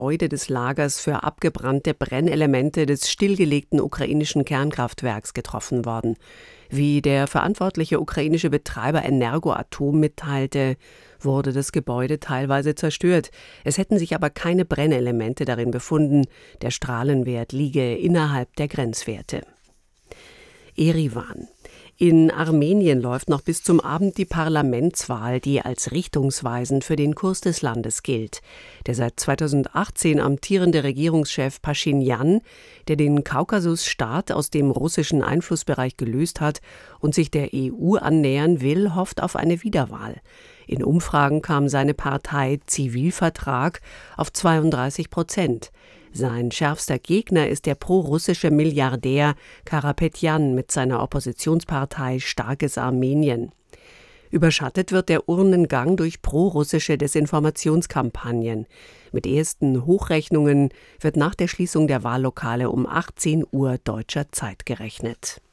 Gebäude des Lagers für abgebrannte Brennelemente des stillgelegten ukrainischen Kernkraftwerks getroffen worden. Wie der verantwortliche ukrainische Betreiber Energoatom mitteilte, wurde das Gebäude teilweise zerstört. Es hätten sich aber keine Brennelemente darin befunden. Der Strahlenwert liege innerhalb der Grenzwerte. Erivan. In Armenien läuft noch bis zum Abend die Parlamentswahl, die als richtungsweisend für den Kurs des Landes gilt. Der seit 2018 amtierende Regierungschef Paschinjan, der den Kaukasusstaat aus dem russischen Einflussbereich gelöst hat und sich der EU annähern will, hofft auf eine Wiederwahl. In Umfragen kam seine Partei Zivilvertrag auf 32%. Sein schärfster Gegner ist der prorussische Milliardär Karapetjan mit seiner Oppositionspartei Starkes Armenien. Überschattet wird der Urnengang durch prorussische Desinformationskampagnen. Mit ersten Hochrechnungen wird nach der Schließung der Wahllokale um 18 Uhr deutscher Zeit gerechnet.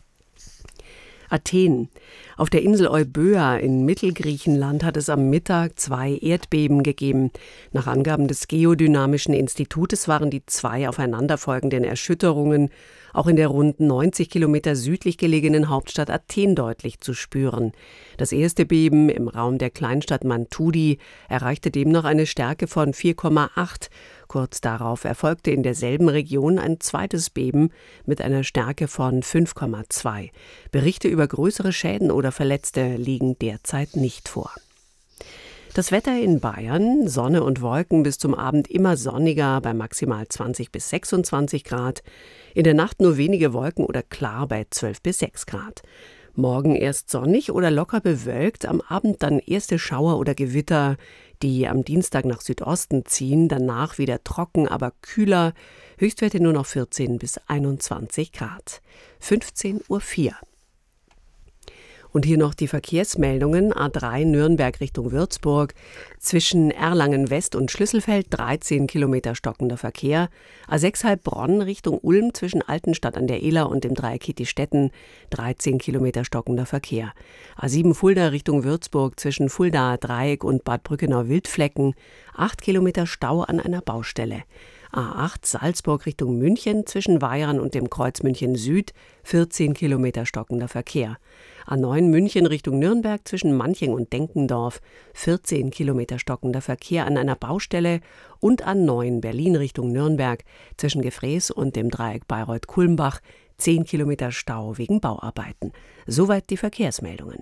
Athen. Auf der Insel Euböa in Mittelgriechenland hat es am Mittag 2 Erdbeben gegeben. Nach Angaben des Geodynamischen Institutes waren die 2 aufeinanderfolgenden Erschütterungen auch in der rund 90 Kilometer südlich gelegenen Hauptstadt Athen deutlich zu spüren. Das erste Beben im Raum der Kleinstadt Mantudi erreichte demnach eine Stärke von 4,8. Kurz darauf erfolgte in derselben Region ein zweites Beben mit einer Stärke von 5,2. Berichte über größere Schäden oder Verletzte liegen derzeit nicht vor. Das Wetter in Bayern, Sonne und Wolken, bis zum Abend immer sonniger bei maximal 20 bis 26 Grad. In der Nacht nur wenige Wolken oder klar bei 12 bis 6 Grad. Morgen erst sonnig oder locker bewölkt, am Abend dann erste Schauer oder Gewitter, die am Dienstag nach Südosten ziehen, danach wieder trocken, aber kühler, Höchstwerte nur noch 14 bis 21 Grad. 15:04 Uhr. Und hier noch die Verkehrsmeldungen. A3 Nürnberg Richtung Würzburg. Zwischen Erlangen West und Schlüsselfeld 13 Kilometer stockender Verkehr. A6 Heilbronn Richtung Ulm zwischen Altenstadt an der Iller und dem Dreieck Kitti-Stetten 13 Kilometer stockender Verkehr. A7 Fulda Richtung Würzburg zwischen Fuldaer Dreieck und Bad Brückenau-Wildflecken 8 Kilometer Stau an einer Baustelle. A8 Salzburg Richtung München zwischen Weihern und dem Kreuz München Süd 14 Kilometer stockender Verkehr. A9 München Richtung Nürnberg zwischen Manching und Denkendorf 14 Kilometer stockender Verkehr an einer Baustelle und A9 Berlin Richtung Nürnberg zwischen Gefrees und dem Dreieck Bayreuth-Kulmbach 10 Kilometer Stau wegen Bauarbeiten. Soweit die Verkehrsmeldungen.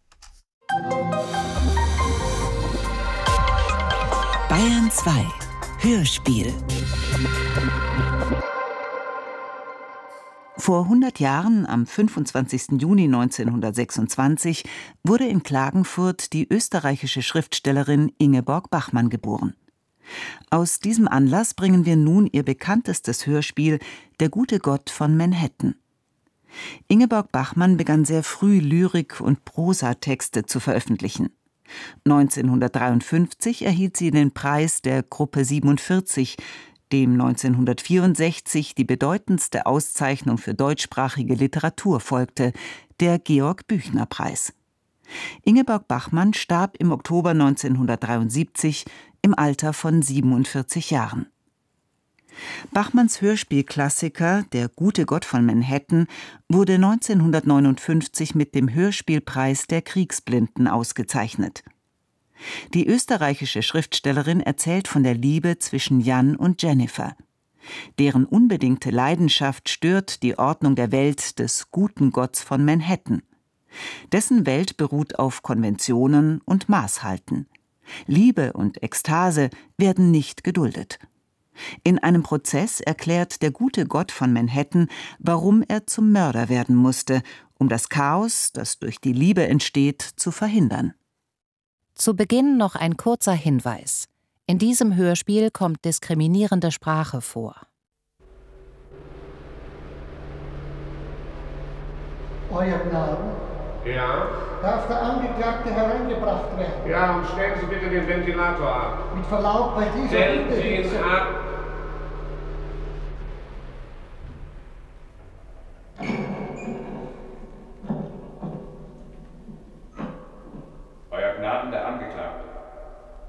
Bayern 2 Hörspiel. Vor 100 Jahren, am 25. Juni 1926, wurde in Klagenfurt die österreichische Schriftstellerin Ingeborg Bachmann geboren. Aus diesem Anlass bringen wir nun ihr bekanntestes Hörspiel »Der gute Gott von Manhattan«. Ingeborg Bachmann begann sehr früh Lyrik- und Prosatexte zu veröffentlichen. 1953 erhielt sie den Preis der Gruppe 47, dem 1964 die bedeutendste Auszeichnung für deutschsprachige Literatur folgte, der Georg-Büchner-Preis. Ingeborg Bachmann starb im Oktober 1973 im Alter von 47 Jahren. Bachmanns Hörspielklassiker »Der gute Gott von Manhattan« wurde 1959 mit dem Hörspielpreis der Kriegsblinden ausgezeichnet. Die österreichische Schriftstellerin erzählt von der Liebe zwischen Jan und Jennifer. Deren unbedingte Leidenschaft stört die Ordnung der Welt des guten Gotts von Manhattan. Dessen Welt beruht auf Konventionen und Maßhalten. Liebe und Ekstase werden nicht geduldet. In einem Prozess erklärt der gute Gott von Manhattan, warum er zum Mörder werden musste, um das Chaos, das durch die Liebe entsteht, zu verhindern. Zu Beginn noch ein kurzer Hinweis. In diesem Hörspiel kommt diskriminierende Sprache vor. Euer Gnaden? Ja? Darf der Angeklagte hereingebracht werden? Ja, und stellen Sie bitte den Ventilator ab. Mit Verlaub bei dieser Stellen Sie ihn ab.